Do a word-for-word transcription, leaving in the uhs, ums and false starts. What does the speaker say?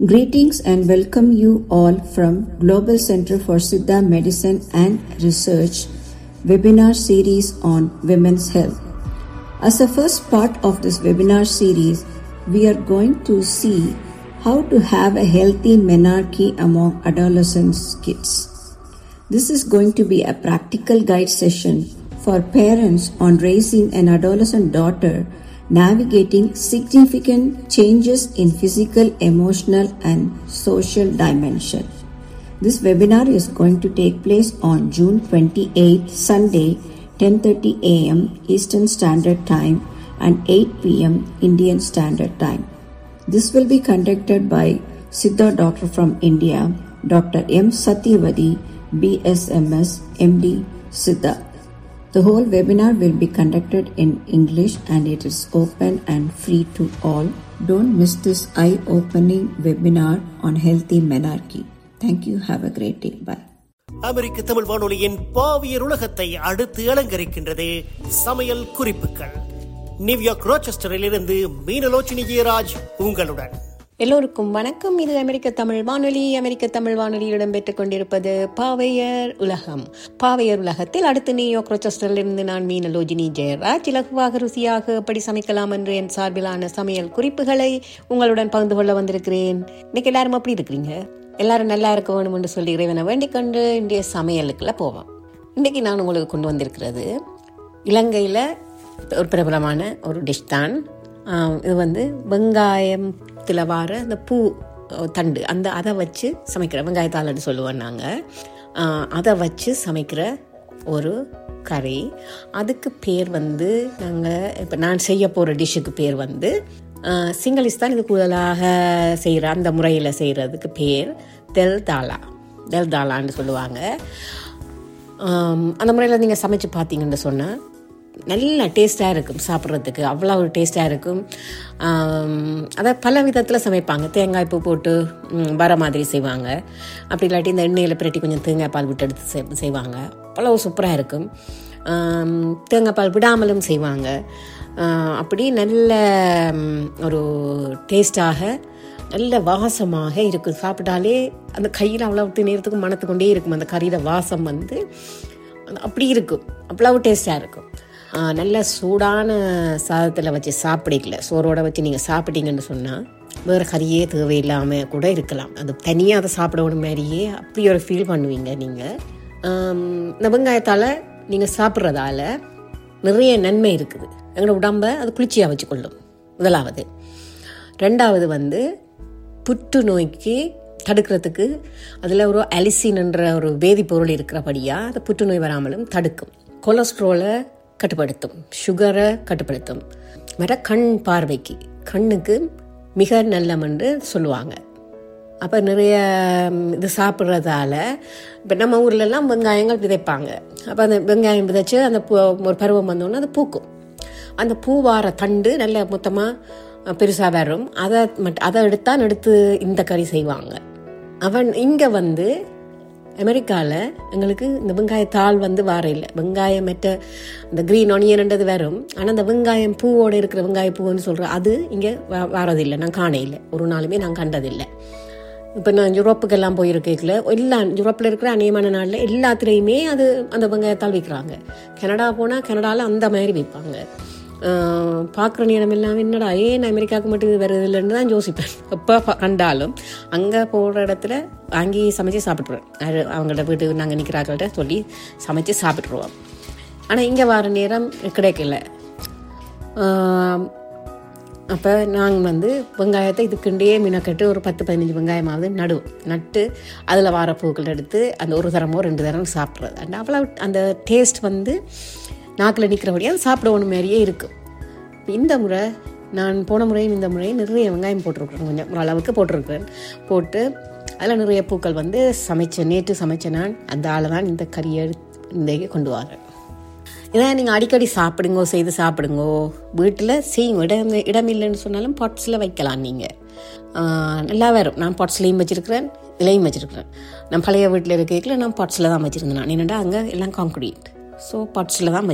Greetings and welcome you all from Global Center for Siddha Medicine and Research webinar series on women's health. As a first part of this webinar series, we are going to see how to have a healthy menarche among adolescent kids. This is going to be a practical guide session for parents on raising an adolescent daughter, navigating significant changes in physical, emotional, and social dimension. This webinar is going to take place on June twenty-eighth, Sunday, ten thirty a.m. Eastern Standard Time and eight p.m. Indian Standard Time. This will be conducted by Siddha doctor from India, Doctor M. Satyavadi, B S M S, M D, Siddha. The whole webinar will be conducted in English and it is open and free to all. Don't miss this eye-opening webinar on healthy menarche. Thank you. Have a great day. Bye. அமெரிக்க தமிழ் வானொலியின் பாவியர் உலகத்தை அடுத்து அலங்கரிக்கின்றது சமையல் குறிப்புகள். New York ரோச்செஸ்டரில் இருந்து மீனலோச்சினி ஜெயராஜ் உங்களுடன். எல்லோருக்கும் வணக்கம். இது அமெரிக்க தமிழ் வானொலி. அமெரிக்க தமிழ் வானொலியில் இடம்பெற்றுக் கொண்டிருப்பது பாவையர் உலகம். பாவையர் உலகத்தில் அடுத்து நியூயார்க் ரோச்செஸ்டரில் இருந்து நான் மீனலோஜினி ஜெயராஜ் இலகுவாக ருசியாக எப்படி சமைக்கலாம் என்று என் சார்பிலான சமையல் குறிப்புகளை உங்களுடன் பகிர்ந்து கொள்ள வந்திருக்கிறேன். இன்னைக்கு எல்லாரும் அப்படி இருக்கிறீங்க? எல்லாரும் நல்லா இருக்க வேணும் என்று சொல்லி இறைவனை வேண்டிக் கொண்டு இன்றைய சமையலுக்குள்ள போவோம். இன்னைக்கு நான் உங்களுக்கு கொண்டு வந்திருக்கிறது இலங்கையில் ஒரு பிரபலமான ஒரு டிஷ் தான். இது வந்து வெங்காயத்தில் வார அந்த பூ தண்டு அந்த அதை வச்சு சமைக்கிற வெங்காயத்தாள்னு சொல்லுவோம் நாங்கள். அதை வச்சு சமைக்கிற ஒரு கறி. அதுக்கு பேர் வந்து நாங்கள் இப்போ நான் செய்ய போகிற டிஷ்ஷுக்கு பேர் வந்து சிங்களிஸ்தான் இது கூடுதலாக செய்கிற அந்த முறையில் செய்கிறதுக்கு பேர் தெல் தாலா தெல் தாலான்னு சொல்லுவாங்க. அந்த முறையில் நீங்கள் சமைச்சு பார்த்தீங்கன்னு சொன்னால் நல்ல டேஸ்ட்டாக இருக்கும், சாப்பிட்றதுக்கு அவ்வளோ ஒரு டேஸ்ட்டாக இருக்கும். அதை பல விதத்தில் சமைப்பாங்க. தேங்காய் பூ போட்டு வர மாதிரி செய்வாங்க, அப்படி இல்லாட்டி இந்த எண்ணெயில் பிரட்டி கொஞ்சம் தேங்காய் பால் விட்டு எடுத்து செய்வாங்க. அவ்வளோ சூப்பராக இருக்கும். தேங்காய் பால் விடாமலும் செய்வாங்க. அப்படி நல்ல ஒரு டேஸ்டாக நல்ல வாசமாக இருக்கும். சாப்பிட்டாலே அந்த கையில் அவ்வளோ நேரத்துக்கு மணத்து கொண்டே இருக்கும். அந்த கறியில் வாசம் வந்து அப்படி இருக்கும், அவ்வளவு டேஸ்டாக இருக்கும். நல்ல சூடான சாதத்தில் வச்சு சாப்பிடல, சோறோட வச்சு நீங்கள் சாப்பிட்டீங்கன்னு சொன்னால் வேறு கறியே தேவையில்லாமல் கூட இருக்கலாம். அது தனியாக அதை சாப்பிடணும் மாதிரியே அப்படி ஒரு ஃபீல் பண்ணுவீங்க நீங்கள். இந்த வெங்காயத்தால் நீங்கள் சாப்பிட்றதால நிறைய நன்மை இருக்குது. எங்களோட உடம்பை அது குளிர்ச்சியாக வச்சுக்கொள்ளும் முதலாவது. ரெண்டாவது வந்து புற்றுநோய்க்கு தடுக்கிறதுக்கு அதில் ஒரு அலிசின்ன்ற ஒரு வேதிப்பொருள் இருக்கிறபடியாக அது புற்றுநோய் வராமலும் தடுக்கும். கொலஸ்ட்ரோலை கட்டுப்படுத்தும், சுகரை கட்டுப்படுத்தும். மற்ற கண் பார்வைக்கு கண்ணுக்கு மிக நல்லமென்று சொல்லுவாங்க. அப்போ நிறைய இது சாப்பிட்றதால இப்போ நம்ம ஊர்லெல்லாம் வெங்காயங்கள் விதைப்பாங்க. அப்போ அந்த வெங்காயம் விதைச்சு அந்த ஒரு பருவம் வந்தோன்னா அது பூக்கும். அந்த பூவார தண்டு நல்ல மொத்தமாக பெருசாக வரும். அதை மட்டும் அதை எடுத்தான் எடுத்து இந்த கறி செய்வாங்க. அவன் இங்கே வந்து அமெரிக்காவில் எங்களுக்கு இந்த வெங்காயத்தாள் வந்து வார இல்லை. வெங்காயம் மற்ற இந்த க்ரீன் ஆனியன்ன்றது வரும், ஆனால் அந்த வெங்காயம் பூவோடு இருக்கிற வெங்காய பூன்னு சொல்கிற அது இங்கே வாரதில்லை. நான் காண இல்லை, ஒரு நாளுமே நான் கண்டதில்லை. இப்போ நான் யூரோப்புக்கெல்லாம் போயிருக்கல, எல்லா யூரோப்பில் இருக்கிற அநேகமான நாளில் எல்லாத்துலேயுமே அது அந்த வெங்காயத்தாள் விற்கிறாங்க. கனடா போனால் கனடாவில் அந்த மாதிரி விற்பாங்க. பார்க்குற நேரம் எல்லாம் என்னடா ஏன் அமெரிக்காவுக்கு மட்டும் இது வருது இல்லைன்னு தான் யோசிப்பேன். எப்போ கண்டாலும் அங்கே போகிற இடத்துல வாங்கி சமைச்சு சாப்பிட்ருவேன். அது அவங்கள்ட்ட வீட்டுக்கு நாங்கள் நிற்கிறார்கள்ட்ட சொல்லி சமைச்சு சாப்பிட்ருவோம். ஆனால் இங்கே வர நேரம் கிடைக்கல. அப்போ நாங்கள் வந்து வெங்காயத்தை இதுக்குண்டே மினக்கட்டு ஒரு பத்து பதினஞ்சு வெங்காயமாவது நடுவோம். நட்டு அதில் வார பூக்கள் எடுத்து அந்த ஒரு தரமோ ரெண்டு தரம் சாப்பிட்றது. அந்த அவ்வளோ அந்த டேஸ்ட் வந்து நாக்கில் நிற்கிறபடியாக அது சாப்பிட ஒன்று மாதிரியே இருக்கும். இந்த முறை நான் போன முறையும் இந்த முறையும் நிறைய வெங்காயம் போட்டிருக்கிறேன், கொஞ்சம் ஒரு அளவுக்கு போட்டிருக்கிறேன். போட்டு அதில் நிறைய பூக்கள் வந்து சமைச்சேன். நேற்று சமைச்சேன் நான். அந்த ஆளை தான் இந்த கறியை இன்றைக்கு கொண்டு வரேன். இதான் நீங்கள் அடிக்கடி சாப்பிடுங்கோ, செய்து சாப்பிடுங்கோ. வீட்டில் செய்யுங்க. இடம் இடம் இல்லைன்னு சொன்னாலும் பாட்ஸில் வைக்கலாம். நீங்கள் நல்லா வரும். நான் பாட்ஸ்லேயும் வச்சுருக்கிறேன், இலையும் வச்சுருக்கிறேன். நான் பழைய வீட்டில் இருக்கையில் நான் பாட்ஸில் தான் வச்சுருந்தேன். நான் என்னென்னா அங்கே எல்லாம் கான்க்ரீட், ஸோ பாட்ஸில் தான்